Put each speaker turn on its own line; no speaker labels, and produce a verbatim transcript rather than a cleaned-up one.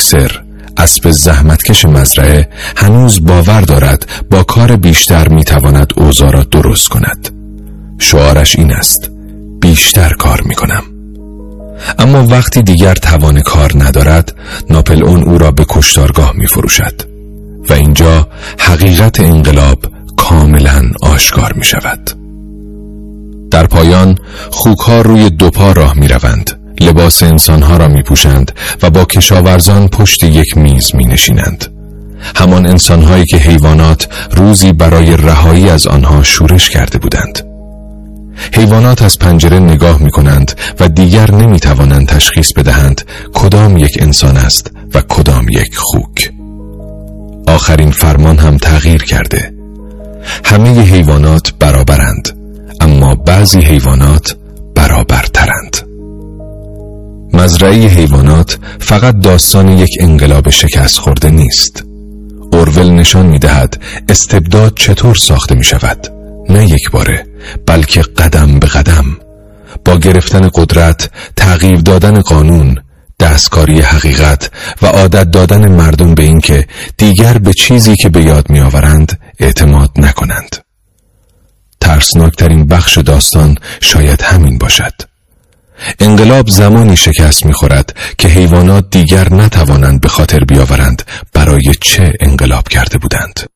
باکسر، اسب زحمتکش مزرعه هنوز باور دارد با کار بیشتر میتواند اوضاع را درست کند. شعارش این است: بیشتر کار میکنم. اما وقتی دیگر توان کار ندارد، ناپلئون او را به کشتارگاه میفروشد و اینجا حقیقت انقلاب کاملا آشکار می شود. در پایان خوک‌ها روی دو پا راه می روند، لباس انسانها را می پوشند و با کشاورزان پشت یک میز می نشینند. همان انسانهایی که حیوانات روزی برای رهایی از آنها شورش کرده بودند. حیوانات از پنجره نگاه می کنند و دیگر نمی توانند تشخیص بدهند کدام یک انسان است و کدام یک خوک. آخرین فرمان هم تغییر کرده. همه حیوانات برابرند، اما بعضی حیوانات برابرترند. مزرعه حیوانات فقط داستان یک انقلاب شکست خورده نیست. اورول نشان می دهد استبداد چطور ساخته می شود، نه یک باره بلکه قدم به قدم، با گرفتن قدرت، تغییر دادن قانون، دستکاری حقیقت و عادت دادن مردم به این که دیگر به چیزی که به یاد می آورند اعتماد نکنند. ترسناکترین بخش داستان شاید همین باشد. انقلاب زمانی شکست می خورد که حیوانات دیگر نتوانند به خاطر بیاورند برای چه انقلاب کرده بودند.